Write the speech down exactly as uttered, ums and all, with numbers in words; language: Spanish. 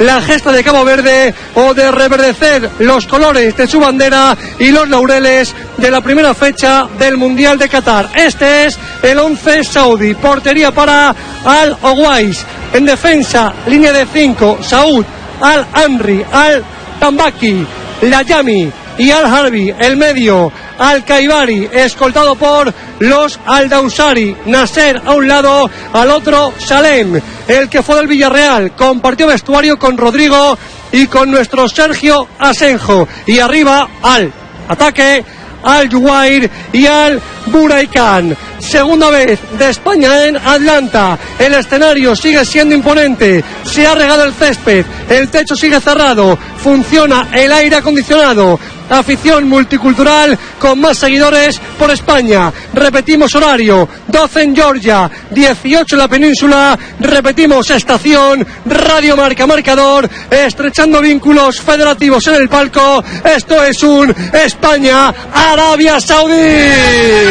la gesta de Cabo Verde o de reverdecer los colores de su bandera y los laureles de la primera fecha del Mundial de Qatar. Este es el once saudí. Portería para Al-Owais. En defensa, línea de cinco, Saud, Al-Amri, Al-Tambaki, Layami y Al-Harbi. El medio, Al-Kaibari, escoltado por los Al-Dawsari. Nasser a un lado, al otro Salem, el que fue del Villarreal. Compartió vestuario con Rodrigo y con nuestro Sergio Asenjo. Y arriba, al ataque, Al-Juwair y Al-Buraikan. Segunda vez de España en Atlanta. El escenario sigue siendo imponente. Se ha regado el césped. El techo sigue cerrado. Funciona el aire acondicionado. Afición multicultural con más seguidores por España. Repetimos horario, doce en Georgia, dieciocho en la península. Repetimos estación, Radio Marca Marcador, estrechando vínculos federativos en el palco. Esto es un España-Arabia Saudí.